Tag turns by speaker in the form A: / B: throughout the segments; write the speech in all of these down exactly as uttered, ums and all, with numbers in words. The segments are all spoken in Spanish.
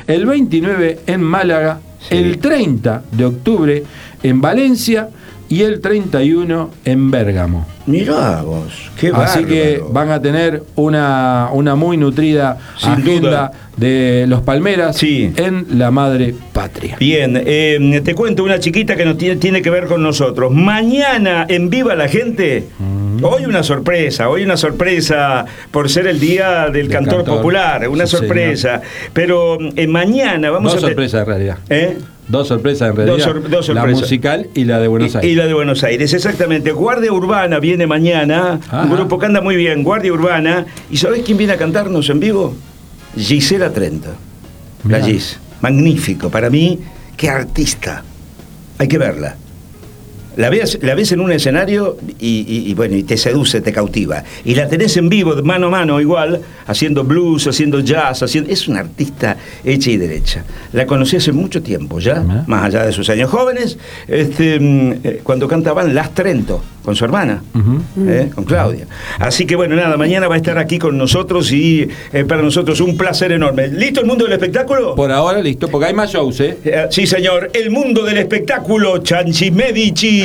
A: el veintinueve en Málaga, sí. el treinta de octubre en Valencia y el treinta y uno en Bérgamo.
B: Mirá vos, qué bárbaro.
A: Así que van a tener una, una muy nutrida
B: Sin
A: agenda
B: duda.
A: de los Palmeras
B: sí.
A: en la madre patria.
B: Bien, eh, te cuento una chiquita que nos tiene, tiene que ver con nosotros. Mañana en Viva la Gente, mm. hoy una sorpresa, hoy una sorpresa por ser el día del, del cantor, cantor popular, una sí, sorpresa. Señor. Pero eh, mañana vamos
A: Dos
B: a...
A: Dos sorpresas en realidad.
B: ¿Eh?
A: Dos sorpresas en realidad,
B: dos sor- dos
A: la musical y la de Buenos Aires.
B: Y, y la de Buenos Aires, exactamente. Guardia Urbana viene mañana, Ajá. un grupo que anda muy bien, Guardia Urbana. ¿Y sabés quién viene a cantarnos en vivo? Gisela Trenta, Mirá. la Gis. Magnífico, para mí, qué artista. Hay que verla. La ves, la ves en un escenario y, y, y bueno, y te seduce, te cautiva. Y la tenés en vivo, mano a mano, igual, haciendo blues, haciendo jazz, haciendo... Es una artista hecha y derecha. La conocí hace mucho tiempo ya, ¿Eh? más allá de sus años jóvenes, este, cuando cantaban Las Trento, con su hermana, uh-huh. ¿eh? con Claudia. Así que bueno, nada, mañana va a estar aquí con nosotros y eh, para nosotros un placer enorme. ¿Listo el mundo del espectáculo?
A: Por ahora listo, porque hay más shows, ¿eh?
B: eh sí, señor. El mundo del espectáculo, Chanchi Medici.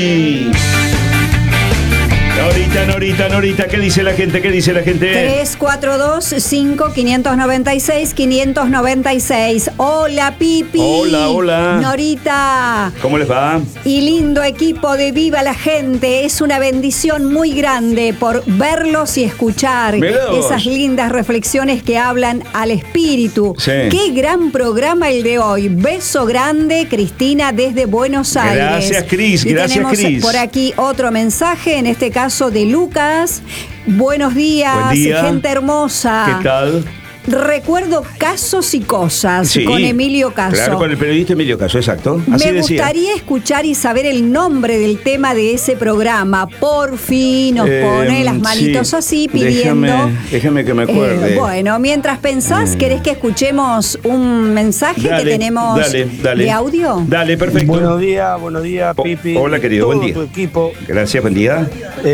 B: Norita, Norita, Norita, ¿qué dice la gente? ¿Qué dice la gente?
C: tres cuatro dos, cinco, cinco nueve seis, cinco nueve seis. Hola, Pipi.
B: Hola, hola.
C: Norita.
B: ¿Cómo les va?
C: Y lindo equipo de Viva la Gente. Es una bendición muy grande por verlos y escuchar
B: Velos.
C: esas lindas reflexiones que hablan al espíritu.
B: Sí.
C: Qué gran programa el de hoy. Beso grande, Cristina, desde Buenos Aires.
B: Gracias, Cris.
C: Y
B: Gracias,
C: tenemos
B: Cris.
C: por aquí otro mensaje, en este caso de Lucas. Buenos días,
B: Buen día.
C: gente hermosa.
B: ¿Qué tal?
C: Recuerdo Casos y Cosas
B: Sí,
C: con Emilio Caso.
B: Claro, con el periodista Emilio Caso, exacto. Así
C: Me
B: decía.
C: gustaría escuchar y saber el nombre del tema de ese programa. Por fin nos
B: Eh,
C: pone las manitos
B: sí.
C: así pidiendo.
B: Déjame, déjame que me acuerde.
C: Eh, bueno, mientras pensás,
B: Eh.
C: ¿querés que escuchemos un mensaje
B: Dale,
C: que tenemos
B: dale, dale.
C: de audio?
B: Dale, perfecto.
D: Buenos días, buenos días, Pipi.
B: Hola, querido,
D: todo
B: buen día.
D: tu equipo
B: Gracias, buen día.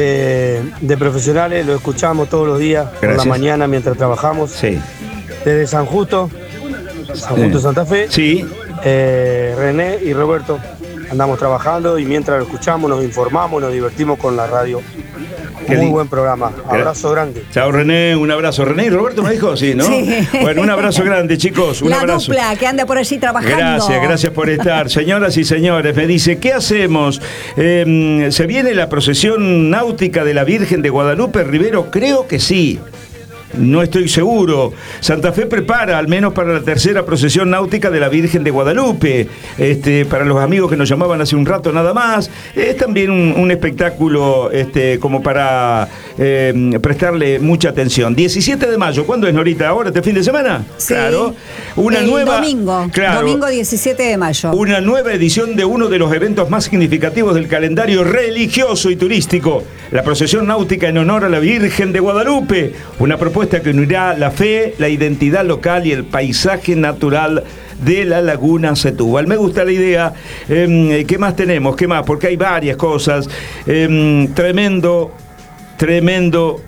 D: eh, de profesionales, lo escuchamos todos los días, por
B: Gracias.
D: la mañana mientras trabajamos.
B: Sí.
D: Desde San Justo, San Justo,
B: Eh.
D: Santa Fe.
B: Sí.
D: Eh, René y Roberto andamos trabajando y mientras lo escuchamos nos informamos, nos divertimos con la radio.
B: Qué
D: Muy
B: lindo.
D: buen programa. Abrazo grande.
B: Chao, René, un abrazo. René y Roberto me dijo, sí, ¿no?
C: Sí.
B: Bueno, un abrazo grande, chicos. Un
C: la
B: abrazo.
C: dupla que anda por allí trabajando.
B: Gracias, gracias por estar. Señoras y señores, me dice, ¿qué hacemos? Eh, ¿Se viene la procesión náutica de la Virgen de Guadalupe, Rivero? Creo que sí. No estoy seguro. Santa Fe prepara, al menos para la tercera procesión náutica de la Virgen de Guadalupe. Este, para los amigos que nos llamaban hace un rato nada más, es también un, un espectáculo este, como para eh, prestarle mucha atención. diecisiete de mayo, ¿cuándo es, Norita? ¿Ahora, este fin de semana?
C: Sí.
B: Claro. Una
C: El
B: nueva.
C: domingo.
B: Claro.
C: Domingo diecisiete de mayo.
B: Una nueva edición de uno de los eventos más significativos del calendario religioso y turístico, la procesión náutica en honor a la Virgen de Guadalupe, una propuesta que unirá la fe, la identidad local y el paisaje natural de la laguna Setúbal. Me gusta la idea. Eh, ¿Qué más tenemos? ¿Qué más? Porque hay varias cosas. Eh, tremendo, tremendo,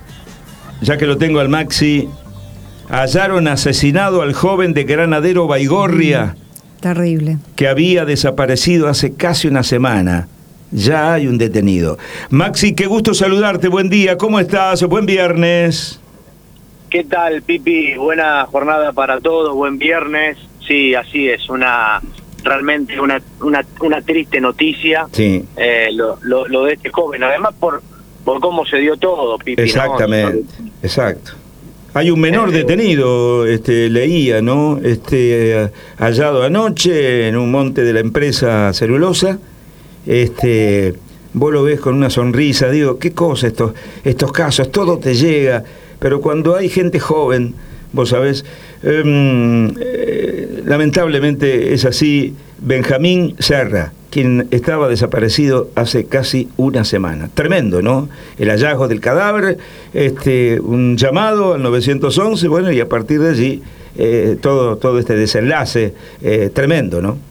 B: ya que lo tengo al Maxi, hallaron asesinado al joven de Granadero Baigorria,
C: Terrible.
B: que había desaparecido hace casi una semana. Ya hay un detenido. Maxi, qué gusto saludarte. Buen día, ¿cómo estás? Buen viernes.
E: ¿Qué tal, Pipi? Buena jornada para todos, buen viernes. Sí, así es, una realmente una una, una triste noticia.
B: Sí.
E: Eh, lo, lo, lo de este joven, además por por cómo se dio todo, Pipi.
B: Exactamente,
E: ¿no?
B: exacto. Hay un menor
E: Eh,
B: detenido, este, leía, ¿no? Este, hallado anoche en un monte de la empresa Celulosa. Este, vos lo ves con una sonrisa, digo, qué cosa estos, estos casos, todo te llega, pero cuando hay gente joven, vos sabés, eh, eh, lamentablemente es así. Benjamín Serra, quien estaba desaparecido hace casi una semana. Tremendo, ¿no? El hallazgo del cadáver, este, un llamado al nueve once, bueno, y a partir de allí eh, todo, todo este desenlace eh, tremendo, ¿no?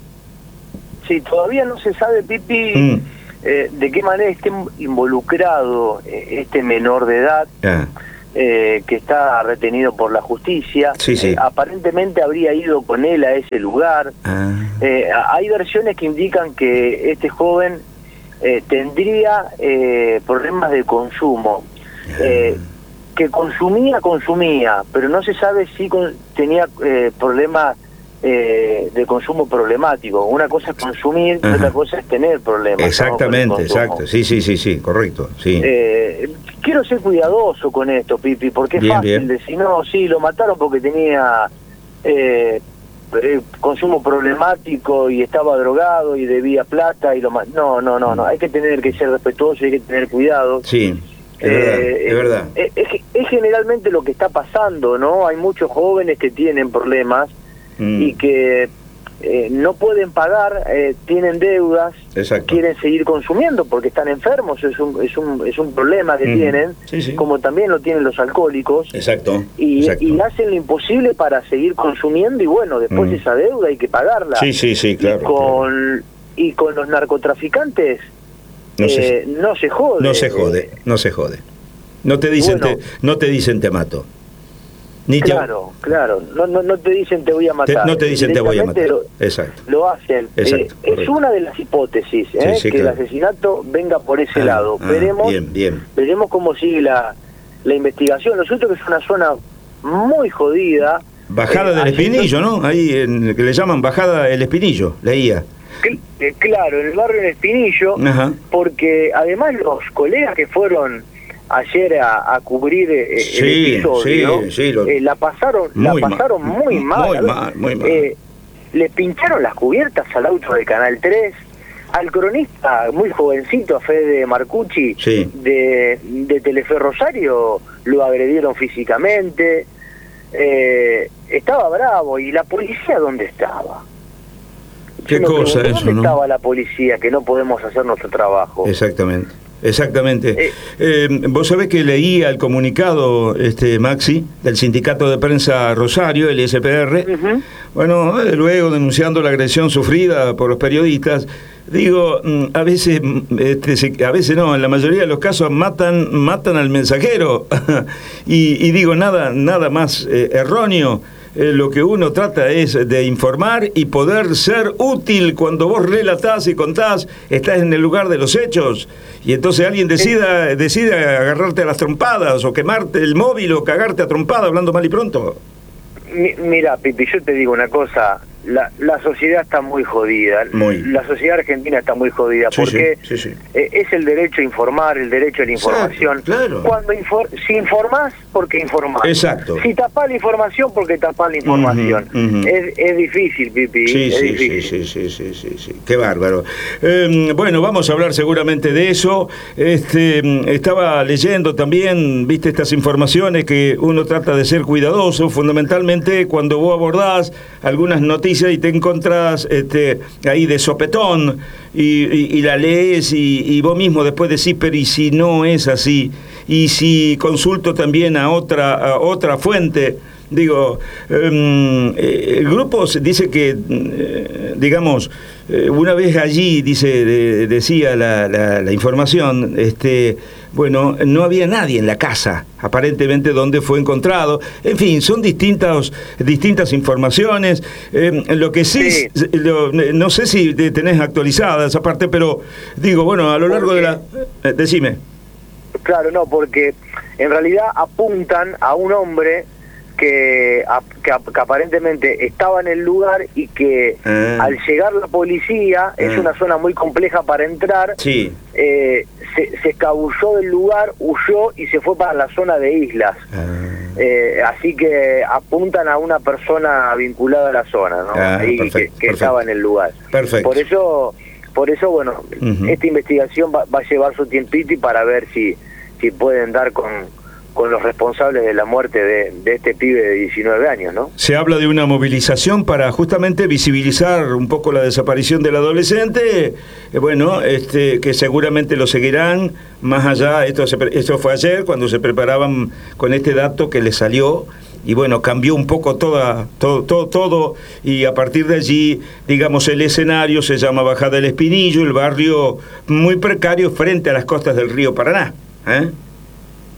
E: Sí, todavía no se sabe, Pipi, mm. eh, de qué manera esté involucrado eh, este menor de edad.
B: Ah.
E: eh, que está retenido por la justicia.
B: Sí, sí.
E: Eh, aparentemente habría ido con él a ese lugar.
B: Ah.
E: Eh, hay versiones que indican que este joven eh, tendría eh, problemas de consumo. Eh, que consumía, consumía, pero no se sabe si con, tenía eh, problemas eh, de consumo problemático. Una cosa es consumir, y otra cosa es tener problemas.
B: Exactamente,
E: ¿no?
B: exacto. Sí, sí, sí, sí, correcto. Sí.
E: Eh, quiero ser cuidadoso con esto, Pipi, porque es
B: bien,
E: fácil
B: bien.
E: decir, no, sí, lo mataron porque tenía eh, eh, consumo problemático y estaba drogado y debía plata y lo ma- No, no, no, no. Hay que tener que ser respetuoso y hay que tener cuidado.
B: Sí. Es verdad,
E: Eh,
B: es verdad.
E: Es, es- es generalmente lo que está pasando, ¿no? Hay muchos jóvenes que tienen problemas
B: Mm.
E: y que eh, no pueden pagar, eh, tienen deudas,
B: Exacto.
E: quieren seguir consumiendo porque están enfermos, es un, es un, es un problema que
B: Mm.
E: tienen,
B: Sí, sí.
E: como también lo tienen los alcohólicos,
B: Exacto.
E: y,
B: exacto.
E: y hacen lo imposible para seguir consumiendo y bueno, después
B: Mm.
E: esa deuda hay que pagarla.
B: Sí, sí, sí, claro.
E: Y con, y con los narcotraficantes
B: No se-
E: eh, no se jode.
B: No se jode, no se jode. No te dicen,
E: Bueno.
B: te, no te dicen te mato. Ni te-
E: Claro, claro. No, no, no te dicen te voy a
B: te-
E: matar.
B: no te dicen te voy a matar.
E: Directamente
B: Exacto.
E: Lo, lo hacen.
B: Exacto,
E: Eh, es
B: correcto.
E: una de las hipótesis, ¿eh?
B: Sí, sí,
E: que
B: claro.
E: el asesinato venga por ese
B: Ah,
E: lado.
B: ah,
E: veremos,
B: bien, bien.
E: veremos cómo sigue la, la investigación. Lo cierto es que es una zona muy jodida.
B: Bajada
E: Eh,
B: del
E: allí
B: Espinillo, ¿no? Ahí en, que le llaman Bajada del Espinillo, leía.
E: Cl- eh, Claro, en el barrio en Espinillo,
B: Ajá.
E: porque además los colegas que fueron ayer a, a cubrir eh,
B: Sí,
E: el episodio,
B: sí, sí, lo-
E: eh, la pasaron, la
B: muy mal.
E: pasaron muy mal.
B: Muy mal, muy mal.
E: Eh, le pincharon las cubiertas al auto de Canal tres, al cronista muy jovencito, a Fede Marcucci,
B: Sí.
E: de, de Telefe Rosario, lo agredieron físicamente, eh, estaba bravo, y la policía ¿dónde estaba?
B: Qué
E: Yo me
B: cosa
E: pregunto,
B: eso,
E: ¿dónde
B: ¿no?
E: estaba la policía que no podemos hacer nuestro trabajo?
B: Exactamente. Exactamente.
E: Eh.
B: Eh, vos sabés que leía el comunicado, este Maxi, del Sindicato de Prensa Rosario, el I S P R,
E: Ujú.
B: bueno, eh, luego denunciando la agresión sufrida por los periodistas. Digo, mm, a veces, mm, este, se- a veces no, en la mayoría de los casos matan, matan al mensajero. y, y digo, nada, nada más eh, erróneo. Eh, lo que uno trata es de informar y poder ser útil cuando vos relatás y contás, estás en el lugar de los hechos, y entonces alguien decida, decide agarrarte a las trompadas o quemarte el móvil o cagarte a trompada hablando mal y pronto.
E: Mi- Mira, Pipi, yo te digo una cosa, la, la sociedad está muy jodida,
B: Muy.
E: la sociedad argentina está muy jodida,
B: Sí,
E: porque
B: sí, sí, sí.
E: eh, es el derecho a informar, el derecho a la
B: Exacto,
E: información.
B: claro.
E: Cuando infor- si informás, porque informás.
B: Exacto.
E: Si tapás la información, porque tapás la información.
B: Ujú, ujú.
E: Es, es difícil, Pipi,
B: Sí,
E: es
B: sí, sí,
E: difícil.
B: sí, sí, sí, sí, sí. Qué bárbaro. Eh, bueno, vamos a hablar seguramente de eso. Este, estaba leyendo también, viste, estas informaciones que uno trata de ser cuidadoso, fundamentalmente cuando vos abordás algunas noticias y te encontrás este, ahí de sopetón y, y- y la lees y, y vos mismo después decís, pero ¿y si no es así? Y si consulto también a otra, a otra fuente. Digo, eh, eh, el grupo se dice que, eh, digamos, eh, una vez allí, dice, de- decía la, la- la información, este, bueno, no había nadie en la casa, aparentemente, donde fue encontrado. En fin, son distintas, distintas informaciones. Eh, lo que sí,
E: Sí.
B: lo- no sé si te- tenés actualizada esa parte, pero digo, bueno, a lo largo de la... eh, decime.
E: Claro, no, porque en realidad apuntan a un hombre que, a- que, ap- que aparentemente estaba en el lugar y que
B: Ah.
E: al llegar la policía, es
B: Ah.
E: una zona muy compleja para entrar,
B: Sí.
E: eh, se, se escabulló del lugar, huyó y se fue para la zona de islas.
B: Ah.
E: Eh, así que apuntan a una persona vinculada a la zona, ¿no?
B: Ah,
E: Ahí que-
B: perfecto,
E: que,
B: perfecto.
E: estaba en el lugar.
B: Perfecto.
E: Por eso, por eso bueno,
B: Ujú.
E: esta investigación va, va a llevar su tiempito y para ver si, si pueden dar con, con los responsables de la muerte de, de este pibe de diecinueve años, ¿no?
B: Se habla de una movilización para justamente visibilizar un poco la desaparición del adolescente, eh, bueno, este, que seguramente lo seguirán más allá. Esto, se, pre- esto fue ayer cuando se preparaban con este dato que le salió. Y bueno, cambió un poco toda, todo, todo, todo, y a partir de allí, digamos, el escenario se llama Bajada del Espinillo, el barrio muy precario frente a las costas del río Paraná. ¿eh?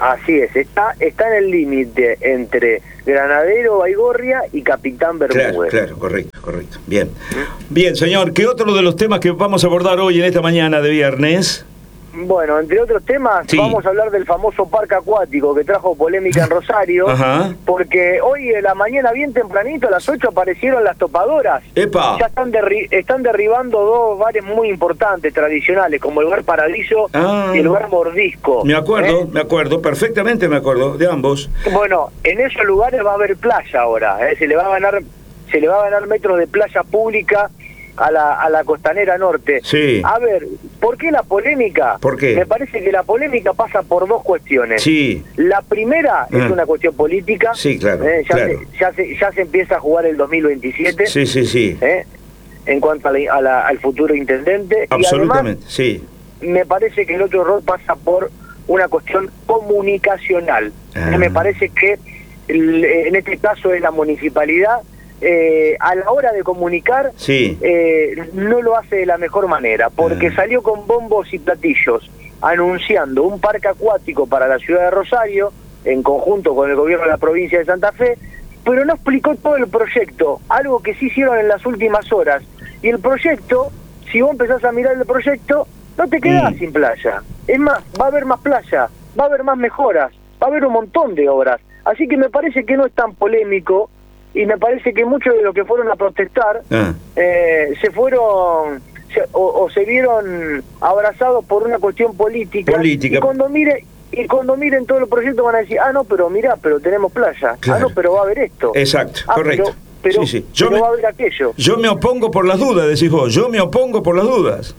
E: Así es, está está en el límite entre Granadero, Baigorria y Capitán Bermúdez.
B: Claro, claro, correcto, correcto. Bien. Bien, señor, ¿qué otro de los temas que vamos a abordar hoy en esta mañana de viernes?
E: Bueno, entre otros temas,
B: sí.
E: vamos a hablar del famoso parque acuático que trajo polémica en Rosario,
B: Ajá.
E: porque hoy en la mañana, bien tempranito, a las ocho aparecieron las topadoras.
B: ¡Epa!
E: Ya están, derri están derribando dos bares muy importantes, tradicionales, como el Bar Paradiso ah, y el Bar Mordisco.
B: Me acuerdo,
E: ¿eh?
B: me acuerdo, perfectamente me acuerdo, de ambos.
E: Bueno, en esos lugares va a haber playa ahora, ¿eh? se le va a ganar, se le va a ganar metros de playa pública a la, a la costanera norte.
B: Sí.
E: A ver, ¿por qué la polémica?
B: ¿Por qué?
E: Me parece que la polémica pasa por dos cuestiones.
B: Sí.
E: La primera
B: ah.
E: es una cuestión política.
B: Sí, claro.
E: Eh, ya,
B: claro.
E: Se, ya, se, ya se empieza a jugar el dos mil veintisiete.
B: Sí, sí, sí.
E: Eh, en cuanto a la, a la, al futuro intendente.
B: Absolutamente,
E: y además,
B: sí.
E: Me parece que el otro error pasa por una cuestión comunicacional.
B: Ah.
E: Eh, me parece que el, en este caso es la municipalidad. Eh, a la hora de comunicar,
B: sí.
E: eh, no lo hace de la mejor manera, porque ah. salió con bombos y platillos anunciando un parque acuático para la ciudad de Rosario, en conjunto con el gobierno de la provincia de Santa Fe, pero no explicó todo el proyecto, algo que sí hicieron en las últimas horas. Y el proyecto, si vos empezás a mirar el proyecto, no te quedás mm. sin playa. Es más, va a haber más playa, va a haber más mejoras, va a haber un montón de obras. Así que me parece que no es tan polémico. Y me parece que muchos de los que fueron a protestar ah. eh, se fueron se, o, o se vieron abrazados por una cuestión política.
B: política.
E: Y cuando mire y cuando miren todo el proyecto van a decir, ah, no, pero mirá, pero tenemos playa.
B: Claro.
E: Ah, no, pero va a haber esto.
B: Exacto,
E: ah,
B: correcto.
E: Pero, pero,
B: sí, sí. Yo
E: pero
B: me,
E: va a haber aquello.
B: Yo me opongo por las dudas, decís vos. Yo me opongo por las dudas.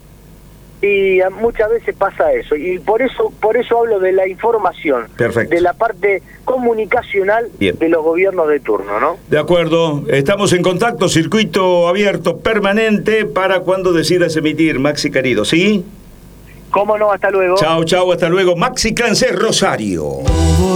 E: Y muchas veces pasa eso, y por eso por eso hablo de la información,
B: perfecto,
E: de la parte comunicacional Bien. de los gobiernos de turno, ¿no?
B: De acuerdo, estamos en contacto, circuito abierto permanente para cuando decidas emitir, Maxi querido, ¿sí?
E: ¿Cómo no? Hasta luego.
B: Chao, chao, hasta luego. Maxi Cancés, Rosario.